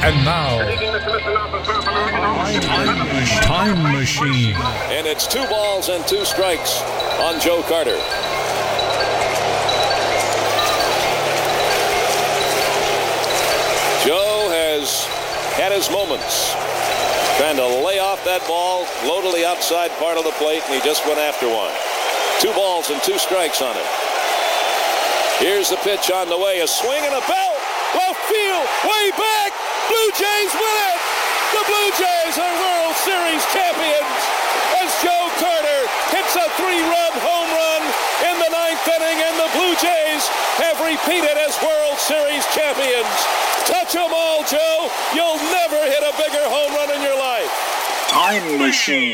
And now, Time Machine. And it's 2 balls and 2 strikes on Joe Carter. Joe has had his moments trying to lay off that ball low to the outside part of the plate, and he just went after one. 2 balls and 2 strikes on it. Here's the pitch on the way. A swing and a belt. Left field. Way back. Blue Jays win it. The Blue Jays are World Series champions as Joe Carter hits a 3-run home run in the 9th inning, and the Blue Jays have repeated as World Series champions. Touch 'em all, Joe. You'll never hit a bigger home run in your life. Time Machine.